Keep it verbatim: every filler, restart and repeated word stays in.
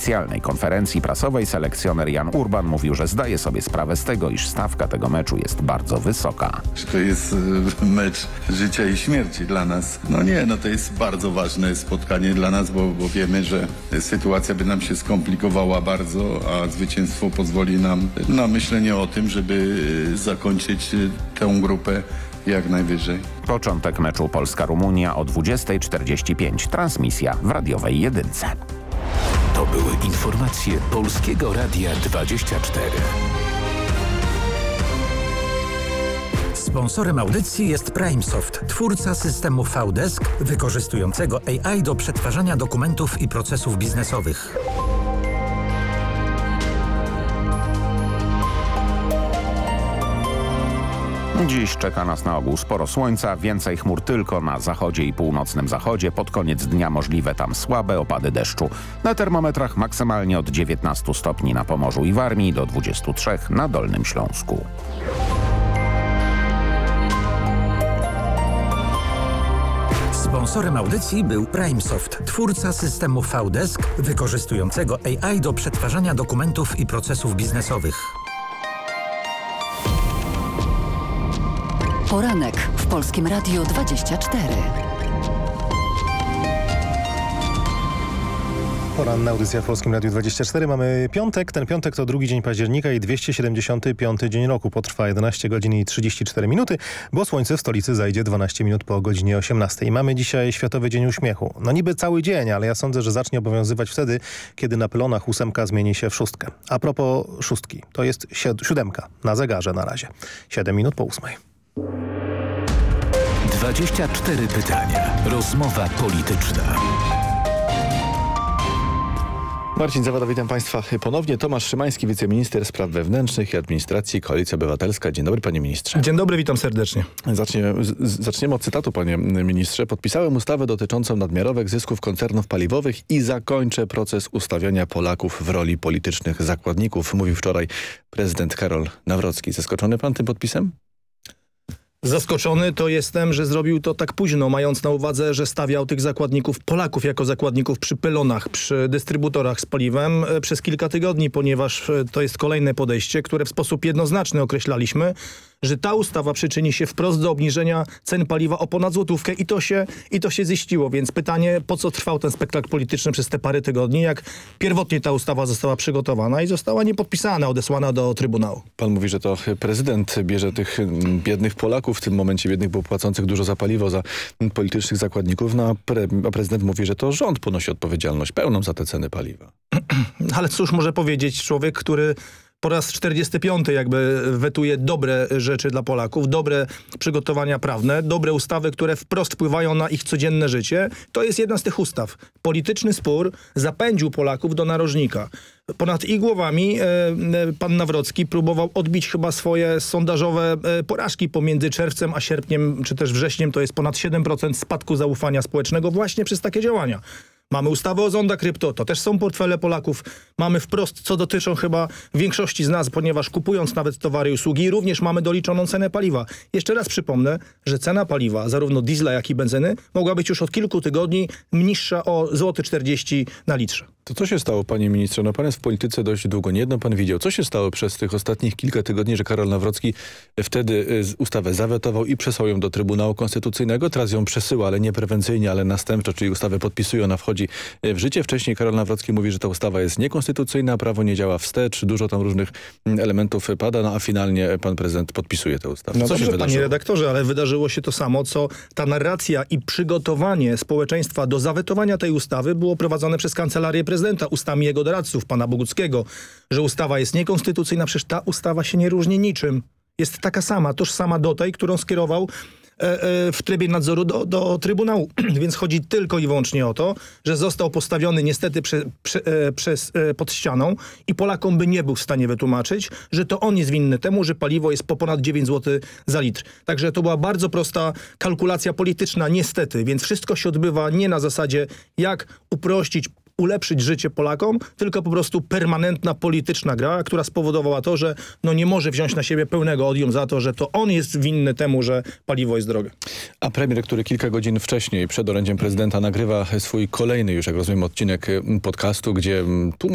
oficjalnej konferencji prasowej selekcjoner Jan Urban mówił, że zdaje sobie sprawę z tego, iż stawka tego meczu jest bardzo wysoka. To jest mecz życia i śmierci dla nas. No nie, no to jest bardzo ważne spotkanie dla nas, bo, bo wiemy, że sytuacja by nam się skomplikowała bardzo, a zwycięstwo pozwoli nam na myślenie o tym, żeby zakończyć tę grupę jak najwyżej. Początek meczu Polska-Rumunia o dwudziesta czterdzieści pięć. Transmisja w radiowej jedynce. To były informacje Polskiego Radia dwadzieścia cztery. Sponsorem audycji jest PrimeSoft, twórca systemu V-Desk wykorzystującego A I do przetwarzania dokumentów i procesów biznesowych. Dziś czeka nas na ogół sporo słońca, więcej chmur tylko na zachodzie i północnym zachodzie. Pod koniec dnia możliwe tam słabe opady deszczu. Na termometrach maksymalnie od dziewiętnastu stopni na Pomorzu i Warmii do dwudziestu trzech na Dolnym Śląsku. Sponsorem audycji był PrimeSoft, twórca systemu V-Desk wykorzystującego A I do przetwarzania dokumentów i procesów biznesowych. Poranek w Polskim Radiu dwadzieścia cztery. Poranna audycja w Polskim Radiu dwadzieścia cztery. Mamy piątek. Ten piątek to drugi dzień października i dwieście siedemdziesiąty piąty dzień roku. Potrwa jedenaście godzin i trzydzieści cztery minuty, bo słońce w stolicy zajdzie dwanaście minut po godzinie osiemnastej. Mamy dzisiaj Światowy Dzień Uśmiechu. No niby cały dzień, ale ja sądzę, że zacznie obowiązywać wtedy, kiedy na pylonach ósemka zmieni się w szóstkę. A propos szóstki, to jest siódemka na zegarze na razie. siedem minut po ósmej. dwadzieścia cztery pytania. Rozmowa polityczna. Marcin Zawada, witam Państwa ponownie. Tomasz Szymański, wiceminister spraw wewnętrznych i administracji, Koalicja Obywatelska. Dzień dobry, panie ministrze. Dzień dobry, witam serdecznie. Zaczniemy, z, zaczniemy od cytatu, panie ministrze. Podpisałem ustawę dotyczącą nadmiarowych zysków koncernów paliwowych i zakończę proces ustawiania Polaków w roli politycznych zakładników, mówił wczoraj prezydent Karol Nawrocki. Zaskoczony pan tym podpisem? Zaskoczony to jestem, że zrobił to tak późno, mając na uwadze, że stawiał tych zakładników, Polaków jako zakładników przy pylonach, przy dystrybutorach z paliwem przez kilka tygodni, ponieważ to jest kolejne podejście, które w sposób jednoznaczny określaliśmy, że ta ustawa przyczyni się wprost do obniżenia cen paliwa o ponad złotówkę i to się, i to się ziściło. Więc pytanie, po co trwał ten spektakl polityczny przez te parę tygodni, jak pierwotnie ta ustawa została przygotowana i została niepodpisana, odesłana do Trybunału. Pan mówi, że to prezydent bierze tych biednych Polaków, w tym momencie biednych, bo płacących dużo za paliwo, za politycznych zakładników, no a, pre, a prezydent mówi, że to rząd ponosi odpowiedzialność pełną za te ceny paliwa. Ale cóż może powiedzieć człowiek, który po raz czterdziesty piąty jakby wetuje dobre rzeczy dla Polaków, dobre przygotowania prawne, dobre ustawy, które wprost wpływają na ich codzienne życie. To jest jedna z tych ustaw. Polityczny spór zapędził Polaków do narożnika. Ponad ich głowami e, pan Nawrocki próbował odbić chyba swoje sondażowe e, porażki pomiędzy czerwcem a sierpniem, czy też wrześniem. To jest ponad siedem procent spadku zaufania społecznego właśnie przez takie działania. Mamy ustawę o zonda krypto, to też są portfele Polaków. Mamy wprost, co dotyczą chyba większości z nas, ponieważ kupując nawet towary i usługi, również mamy doliczoną cenę paliwa. Jeszcze raz przypomnę, że cena paliwa, zarówno diesla, jak i benzyny, mogła być już od kilku tygodni niższa o złoty czterdzieści na litrze. To co się stało, panie ministrze? No pan jest w polityce dość długo, nie jedno pan widział. Co się stało przez tych ostatnich kilka tygodni, że Karol Nawrocki wtedy ustawę zawetował i przesłał ją do Trybunału Konstytucyjnego? Teraz ją przesyła, ale nie prewencyjnie, ale następczo, czyli ustawę podpisuje, ona wchodzi w życie. Wcześniej Karol Nawrocki mówi, że ta ustawa jest niekonstytucyjna, prawo nie działa wstecz, dużo tam różnych elementów pada, no a finalnie pan prezydent podpisuje tę ustawę. No co dobrze, się wydarzyło? panie redaktorze, ale wydarzyło się to samo, co ta narracja i przygotowanie społeczeństwa do zawetowania tej ustawy było prowadzone przez Kancelarię Prezydenta ustami jego doradców, pana Boguckiego, że ustawa jest niekonstytucyjna. Przecież ta ustawa się nie różni niczym. Jest taka sama, tożsama do tej, którą skierował w trybie nadzoru do, do Trybunału. Więc chodzi tylko i wyłącznie o to, że został postawiony niestety prze, prze, przez, pod ścianą i Polakom by nie był w stanie wytłumaczyć, że to on jest winny temu, że paliwo jest po ponad dziewięć złotych za litr. Także to była bardzo prosta kalkulacja polityczna, niestety. Więc wszystko się odbywa nie na zasadzie, jak uprościć, ulepszyć życie Polakom, tylko po prostu permanentna polityczna gra, która spowodowała to, że no nie może wziąć na siebie pełnego odium za to, że to on jest winny temu, że paliwo jest drogie. A premier, który kilka godzin wcześniej przed orędziem prezydenta nagrywa swój kolejny już, jak rozumiem, odcinek podcastu, gdzie tłumaczy